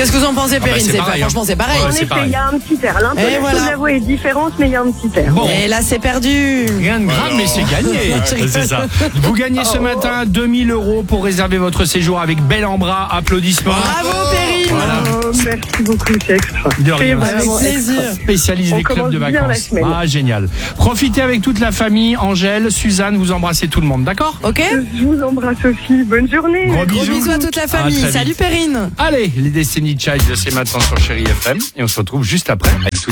Qu'est-ce que vous en pensez, Perrine? Franchement, c'est pareil. En effet, il y a un petit air. L'intonation de la voix est différente, mais il y a un petit air. Bon. Et là, c'est perdu. Rien de grave, mais c'est gagné. C'est ça. Vous gagnez ce matin 2000 € pour réserver votre séjour avec Bel en Bras. Applaudissements. Bravo, Perrine. Voilà. Merci beaucoup, c'est extra. De rien. C'est vraiment Avec plaisir. extra. Spécialiste On des clubs de commence bien la vacances. semaine. Ah, génial. Profitez avec toute la famille. Angèle, Suzanne, vous embrassez tout le monde, d'accord? Ok? Je vous embrasse aussi. Bonne journée. Gros Gros bisous à toute la famille. À très vite. Salut, Perrine. Allez, les Destiny Child, c'est maintenant sur Chérie FM. Et on se retrouve juste après avec toute